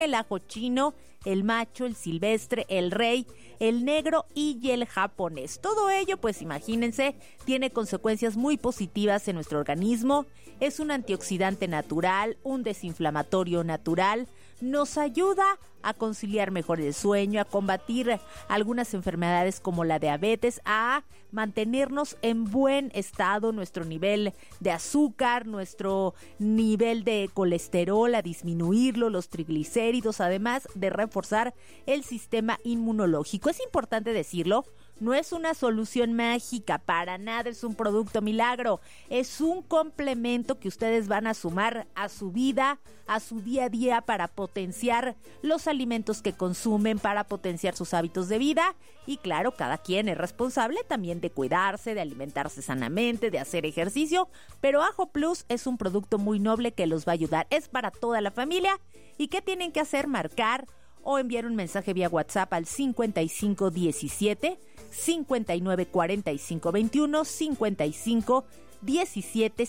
el ajo chino, el macho, el silvestre, el rey, el negro y el japonés. Todo ello, pues imagínense, tiene consecuencias muy positivas en nuestro organismo. Es un antioxidante natural, un desinflamatorio natural, nos ayuda a conciliar mejor el sueño, a combatir algunas enfermedades como la diabetes, a mantenernos en buen estado nuestro nivel de azúcar, nuestro nivel de colesterol, a disminuirlo, los triglicéridos, además de reforzar el sistema inmunológico. Es importante decirlo, no es una solución mágica, para nada es un producto milagro, es un complemento que ustedes van a sumar a su vida, a su día a día para potenciar los alimentos que consumen, para potenciar sus hábitos de vida y claro, cada quien es responsable también de cuidarse, de alimentarse sanamente, de hacer ejercicio, pero Ajo Plus es un producto muy noble que los va a ayudar, es para toda la familia. ¿Y qué tienen que hacer? Marcar o enviar un mensaje vía WhatsApp al 5517 594521 5517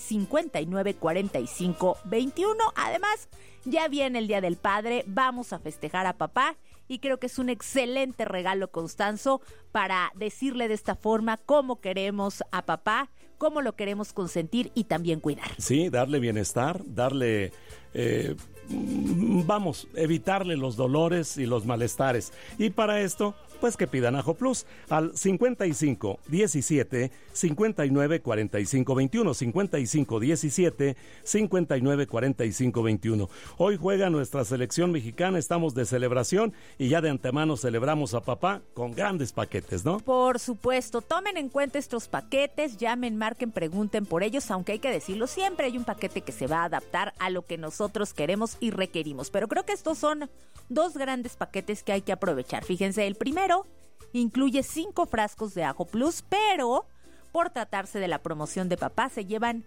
594521. Además, ya viene el Día del Padre, vamos a festejar a papá y creo que es un excelente regalo, Constanzo, para decirle de esta forma cómo queremos a papá, cómo lo queremos consentir y también cuidar. Sí, darle bienestar, darle... evitarle los dolores y los malestares. Y para esto, pues que pidan Ajo Plus al 55 17 59 45 21, 55 17 59 45 21. Hoy juega nuestra selección mexicana, estamos de celebración y ya de antemano celebramos a papá con grandes paquetes, ¿no? Por supuesto, tomen en cuenta estos paquetes, llamen, marquen, pregunten por ellos, aunque hay que decirlo, siempre hay un paquete que se va a adaptar a lo que nosotros queremos y requerimos, pero creo que estos son dos grandes paquetes que hay que aprovechar. Fíjense, el primero incluye 5 frascos de Ajo Plus, pero por tratarse de la promoción de papá se llevan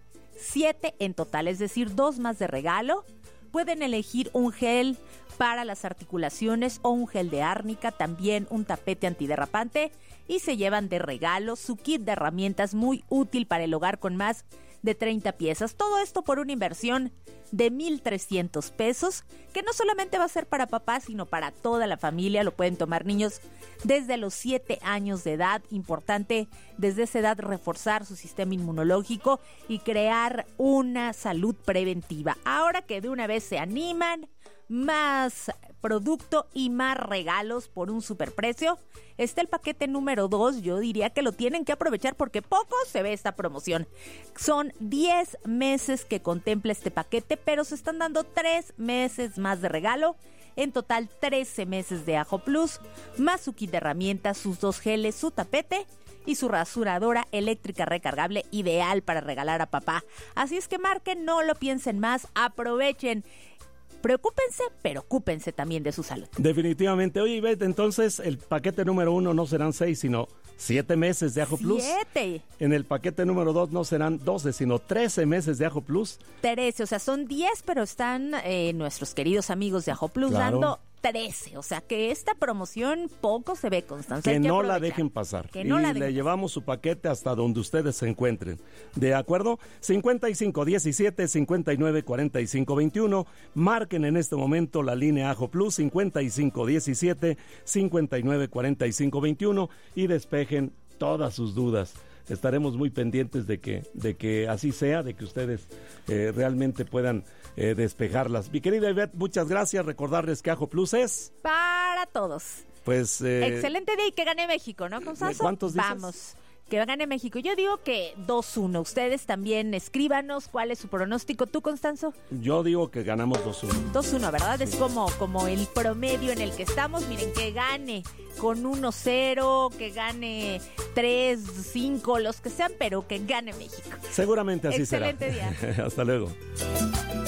7 en total, es decir, 2 más de regalo. Pueden elegir un gel para las articulaciones o un gel de árnica, también un tapete antiderrapante y se llevan de regalo su kit de herramientas muy útil para el hogar con más de 30 piezas. Todo esto por una inversión de 1,300 pesos, que no solamente va a ser para papá, sino para toda la familia. Lo pueden tomar niños desde los 7 años de edad. Importante desde esa edad reforzar su sistema inmunológico y crear una salud preventiva. Ahora que de una vez se animan, más producto y más regalos por un superprecio, está el paquete número 2, yo diría que lo tienen que aprovechar porque poco se ve esta promoción. Son 10 meses que contempla este paquete, pero se están dando 3 meses más de regalo. En total 13 meses de Ajo Plus, más su kit de herramientas, sus 2 geles, su tapete y su rasuradora eléctrica recargable, ideal para regalar a papá. Así es que marquen, no lo piensen más, aprovechen. Preocúpense, pero ocúpense también de su salud. Definitivamente. Oye, Ivette, entonces el paquete número 1 no serán 6, sino 7 meses de Ajo Plus. 7. En el paquete número 2 no serán 12, sino 13 meses de Ajo Plus. 13, o sea, son 10, pero están nuestros queridos amigos de Ajo Plus dando 13. O sea, que esta promoción poco se ve, Constanza. Que no la dejen pasar. Que no la dejen le llevamos su paquete hasta donde ustedes se encuentren. ¿De acuerdo? 55 17 59 45 21. Marquen en este momento la línea Ajo Plus 55 17 59 45 21 y despejen todas sus dudas. Estaremos muy pendientes de que así sea, de que ustedes realmente puedan despejarlas. Mi querida Ivette, muchas gracias. Recordarles que Ajo Plus es para todos. Pues excelente día y que gane México, ¿no, Constanzo? ¿Cuántos dices? Vamos, que gane México. Yo digo que 2-1. Ustedes también escríbanos cuál es su pronóstico. ¿Tú, Constanzo? Yo digo que ganamos 2-1. 2-1, ¿verdad? Sí. Es como el promedio en el que estamos. Miren, que gane con 1-0, que gane 3-5, los que sean, pero que gane México. Seguramente así será. Excelente día. Hasta luego.